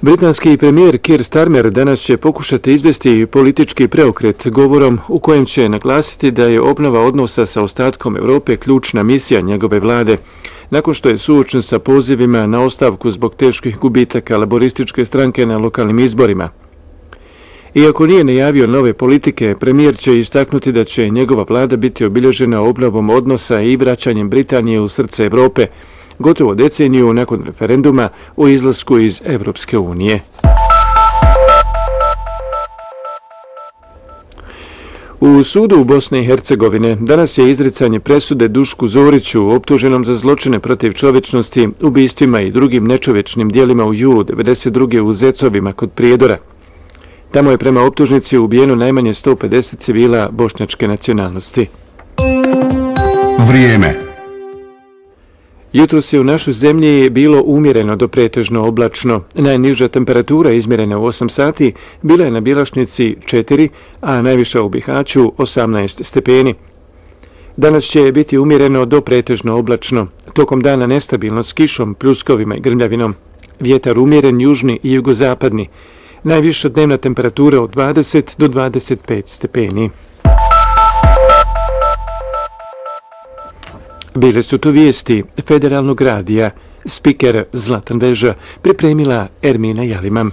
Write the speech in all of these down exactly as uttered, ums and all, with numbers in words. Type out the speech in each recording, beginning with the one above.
Britanski premijer Keir Starmer danas će pokušati izvesti politički preokret govorom u kojem će naglasiti da je obnova odnosa sa ostatkom Europe ključna misija njegove vlade, nakon što je suočen sa pozivima na ostavku zbog teških gubitaka laborističke stranke na lokalnim izborima. Iako nije najavio nove politike, premijer će istaknuti da će njegova vlada biti obilježena obnovom odnosa i vraćanjem Britanije u srce Europe, gotovo deceniju nakon referenduma o izlasku iz Evropske unije. U sudu u Bosne i Hercegovine danas je izricanje presude Dušku Zoriću, optuženom za zločine protiv čovječnosti, ubistvima i drugim nečovječnim dijelima u julu devedeset druge u Zecovima kod Prijedora. Tamo je prema optužnici ubijeno najmanje sto pedeset civila bošnjačke nacionalnosti. Vrijeme. Jutros je u našoj zemlji bilo umjereno do pretežno oblačno. Najniža temperatura izmjerena u osam sati bila je na Bjelašnici četiri, a najviša u Bihaću osamnaest stepeni. Danas će biti umjereno do pretežno oblačno. Tokom dana nestabilno s kišom, pljuskovima i grmljavinom. Vjetar umjeren južni i jugozapadni. Najviša dnevna temperatura od dvadeset do dvadeset pet stepeni. Bile su to vijesti Federalnog radija. Spiker Zlatan Veža pripremila Ermina Jalimam.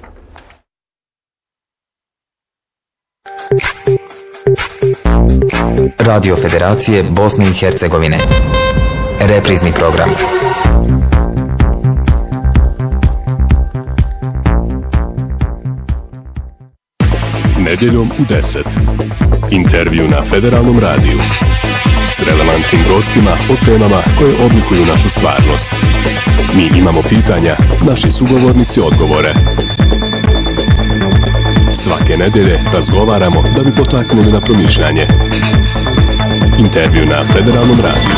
Radio Federacije Bosne i Hercegovine. Reprizni program. Nedjeljom u deset. Intervju na Federalnom radiju. S relevantnim gostima o temama koje oblikuju našu stvarnost. Mi imamo pitanja, naši sugovornici odgovore. Svake nedjelje razgovaramo da bi potaknuli na promišljanje. Intervju na Federalnom radiju.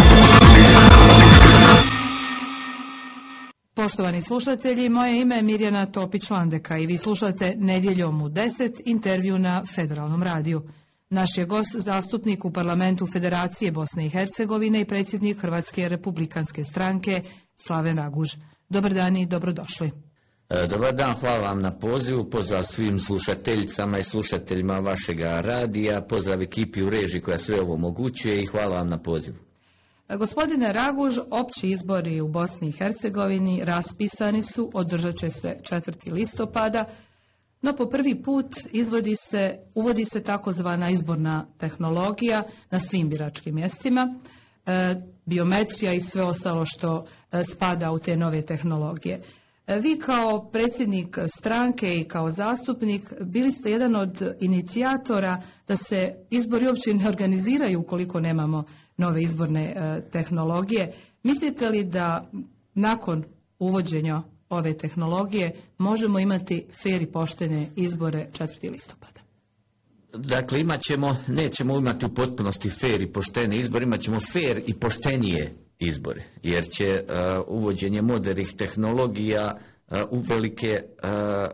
Poštovani slušatelji, moje ime je Mirjana Topić-Landeka i vi slušate Nedjeljom u deset intervju na Federalnom radiju. Naš je gost zastupnik u Parlamentu Federacije Bosne i Hercegovine i predsjednik Hrvatske republikanske stranke Slaven Raguž. Dobar dan i dobrodošli. E, dobar dan, hvala vam na pozivu, pozdrav svim slušateljicama i slušateljima vašeg radija, pozdrav ekipi u režiji koja sve ovo omogućuje i hvala vam na pozivu. Gospodine Raguž, opći izbori u Bosni i Hercegovini raspisani su, održat će se četvrtog listopada, no po prvi put izvodi se, uvodi se takozvana izborna tehnologija na svim biračkim mjestima, e, biometrija i sve ostalo što e, spada u te nove tehnologije. E, vi kao predsjednik stranke i kao zastupnik bili ste jedan od inicijatora da se izbori uopće ne organiziraju ukoliko nemamo nove izborne e, tehnologije. Mislite li da nakon uvođenja ove tehnologije možemo imati fer i poštene izbore četvrtog listopada? Dakle, imat ćemo, nećemo imati u potpunosti fer i poštene izbore, imat ćemo fer i poštenije izbore, jer će uh, uvođenje modernih tehnologija uh, uvelike uh,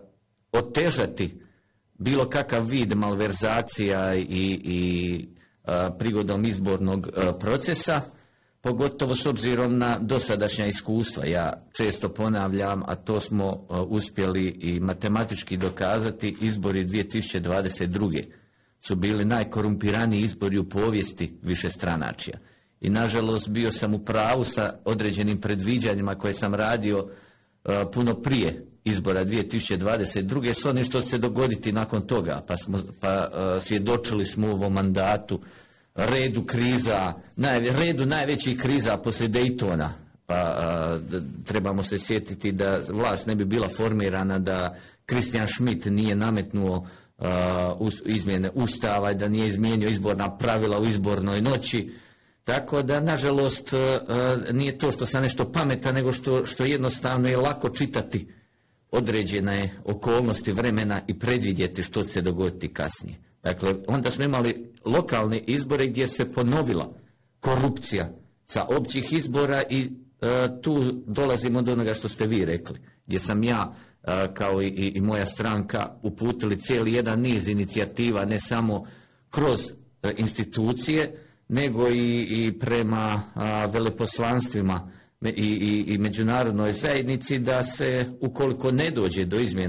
otežati bilo kakav vid malverzacija i, i uh, prigodom izbornog uh, procesa, pogotovo s obzirom na dosadašnja iskustva. Ja često ponavljam, a to smo uh, uspjeli i matematički dokazati, izbori dvije tisuće dvadeset druge su bili najkorumpiraniji izbori u povijesti višestranačja. I nažalost bio sam u pravu sa određenim predviđanjima koje sam radio uh, puno prije izbora dvije tisuće dvadeset druge s onim što će se dogoditi nakon toga, pa, smo, pa uh, svjedočili smo u ovom mandatu redu kriza, naj, redu najvećih kriza poslije Daytona. Pa a, d, trebamo se sjetiti da vlast ne bi bila formirana da Christian Schmidt nije nametnuo a, us, izmjene ustava i da nije izmijenio izborna pravila u izbornoj noći. Tako da, nažalost, a, nije to što sam nešto pametan, nego što, što jednostavno je lako čitati određene okolnosti vremena i predvidjeti što će se dogoditi kasnije. Dakle, onda smo imali lokalne izbore gdje se ponovila korupcija sa općih izbora i e, tu dolazimo do onoga što ste vi rekli, gdje sam ja e, kao i, i moja stranka uputili cijeli jedan niz inicijativa, ne samo kroz e, institucije, nego i, i prema a, veleposlanstvima i, i, i međunarodnoj zajednici, da se, ukoliko ne dođe do izmjena